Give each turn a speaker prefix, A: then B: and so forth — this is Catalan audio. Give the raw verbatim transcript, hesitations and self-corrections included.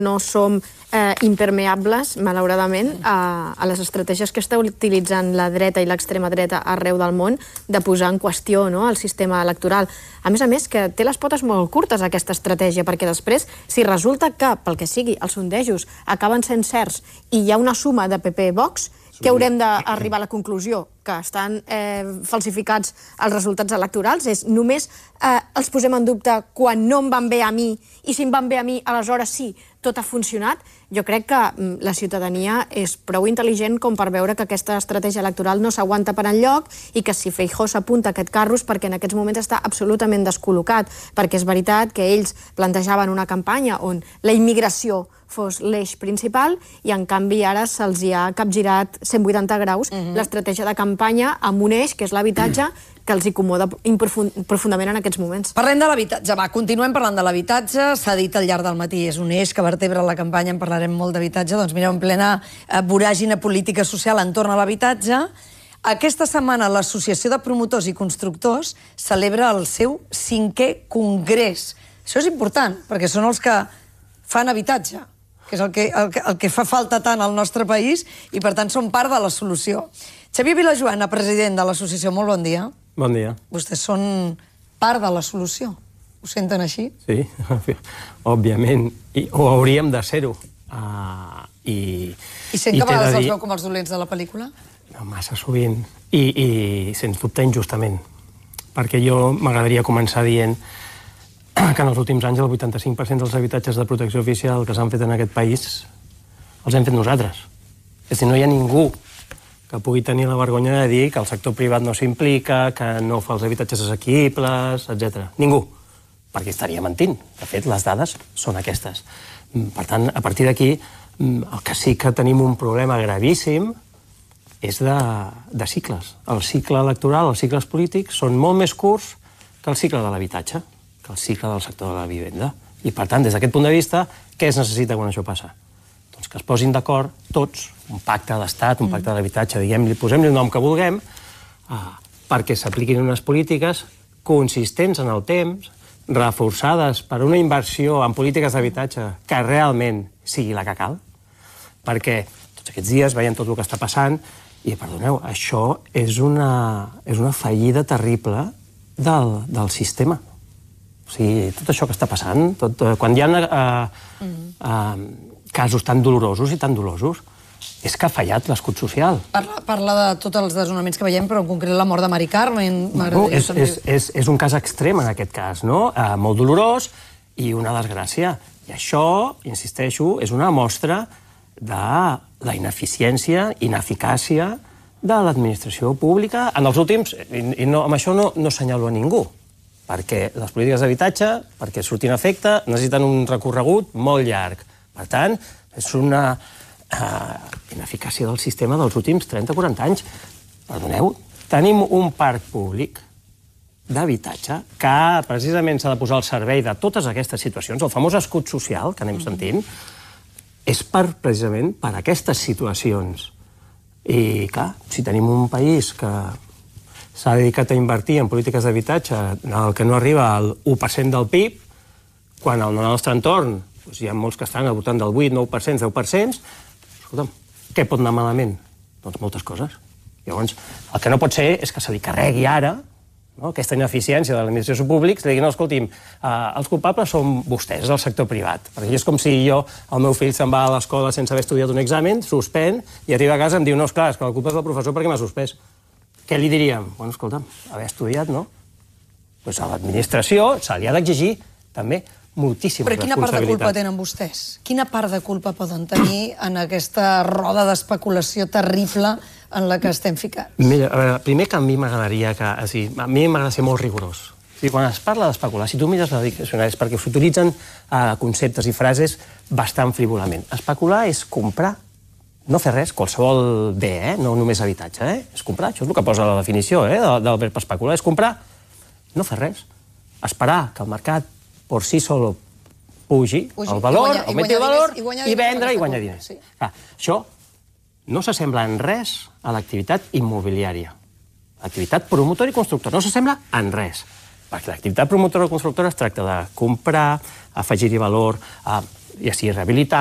A: no som eh, impermeables, malauradament, a, a les estratègies que està utilitzant la dreta i l'extrema dreta arreu del món de posar en qüestió, no?, el sistema electoral. A més a més, que té les potes molt curtes, aquesta estratègia, perquè després, si resulta que, pel que sigui, els sondejos acaben sent certs i hi ha una suma de P P-Vox, que haurem d'arribar a la conclusió que estan eh, falsificats els resultats electorals, és només eh, els posem en dubte quan no em van bé a mi, i si em van bé a mi, aleshores sí, tot ha funcionat. Jo crec que mm, la ciutadania és prou intel·ligent com per veure que aquesta estratègia electoral no s'aguanta per enlloc i que si Feijóo s'apunta a aquest carro és perquè en aquests moments està absolutament descol·locat, perquè és veritat que ells plantejaven una campanya on la immigració fos l'eix principal i en canvi ara se'ls hi ha capgirat cent vuitanta graus uh-huh. l'estratègia de campanya amb un eix, que és l'habitatge, que els incomoda profundament en aquests moments.
B: Parlem de l'habitatge, va, continuem parlant de l'habitatge, s'ha dit al llarg del matí, és un eix que vertebra la campanya, en parlarem molt d'habitatge, doncs mireu, en plena voràgina política social entorn a l'habitatge. Aquesta setmana l'Associació de Promotors i Constructors celebra el seu cinquè congrés. Això és important, perquè són els que fan habitatge, que és el que, el, que, el que fa falta tant al nostre país i, per tant, són part de la solució. Xavier Vilajoana, president de l'associació, molt bon dia.
C: Bon dia.
B: Vostès són part de la solució. Ho senten així?
C: Sí, òbviament. I, o hauríem de ser-ho. Uh, i,
B: I sent que a vegades els veu com els dolents de la pel·lícula?
C: No, massa sovint. I, i sens dubte, injustament. Perquè jo m'agradaria començar dient que en els últims anys el vuitanta-cinc per cent dels habitatges de protecció oficial que s'han fet en aquest país els hem fet nosaltres. És a dir, no hi ha ningú que pugui tenir la vergonya de dir que el sector privat no s'implica, que no fa els habitatges assequibles, etcètera. Ningú, perquè estaria mentint. De fet, les dades són aquestes. Per tant, a partir d'aquí, el que sí que tenim un problema gravíssim és de, de cicles. El cicle electoral, els cicles polítics, són molt més curts que el cicle de l'habitatge, que el cicle del sector de la vivenda. I, per tant, des d'aquest punt de vista, què es necessita quan això passa? Doncs que es posin d'acord tots, un pacte d'estat, un pacte de l'habitatge, diguem-li, posem-li el nom que vulguem, perquè s'apliquin unes polítiques consistents en el temps, reforçades per una inversió en polítiques d'habitatge que realment sigui la que cal, perquè tots aquests dies veiem tot el que està passant i, perdoneu, això és una, és una fallida terrible del, del sistema. O sigui, tot això que està passant, tot, quan hi ha eh, eh, casos tan dolorosos i tan dolosos, és que ha fallat l'escut social.
B: Parla, parla de tots els desnonaments que veiem, però en concret la mort de Mari Carmen.
C: No, és, és, és, és un cas extrem, en aquest cas, no? Eh, molt dolorós i una desgràcia. I això, insisteixo, és una mostra de la ineficiència, ineficàcia de l'administració pública en els últims... I, i no, amb això no, no assenyalo a ningú, perquè les polítiques d'habitatge, perquè surtin a efecte, necessiten un recorregut molt llarg. Per tant, és una uh, ineficàcia del sistema dels últims trenta o quaranta anys. Perdoneu, tenim un parc públic d'habitatge que precisament s'ha de posar al servei de totes aquestes situacions. El famós escut social, que anem sentint, és per, precisament per aquestes situacions. I, clar, si tenim un país que s'ha dedicat a invertir en polítiques d'habitatge el que no arriba al u per cent del P I B, quan al nostre entorn doncs hi ha molts que estan al voltant del vuit, nou per cent, deu per cent, escolta'm, què pot anar malament? Doncs moltes coses. Llavors, el que no pot ser és que se li carregui ara, no, aquesta ineficiència de l'administració pública, li diguin, no, escolti'm, eh, els culpables són vostès, el sector privat. Perquè és com si jo, el meu fill se'n va a l'escola sense haver estudiat un examen, suspèn, i arriba a casa i em diu, no, esclar, és que la culpa és del professor perquè m'ha suspès. Què li diríem? Bueno, escolta'm, haver estudiat, no? Doncs a l'administració se li ha d'exigir també moltíssimes responsabilitats. Però quina part de culpa
B: tenen vostès? Quina part de culpa poden tenir en aquesta roda d'especulació terrible en la que estem ficats?
C: Mira, a veure, primer que a mi m'agradaria que... O sigui, a mi m'agrada ser molt rigorós. O sigui, quan es parla d'especular, si tu mires la diccionari és perquè s'utilitzen uh, conceptes i frases bastant frívolament. Especular és comprar, no fer res, qualsevol bé, eh? No només habitatge, eh? És comprar, això és el que posa la definició eh? del, del verb especular, és comprar, no fer res. Esperar que el mercat por sí solo pugi, pugi el valor, augmenti el valor, i, i vendre i guanyar diners. Sí. Clar, això no s'assembla en res a l'activitat immobiliària. L'activitat promotora i constructora no s'assembla en res. Perquè l'activitat promotora o constructora es tracta de comprar, afegir-hi valor, a ja sigui rehabilitar,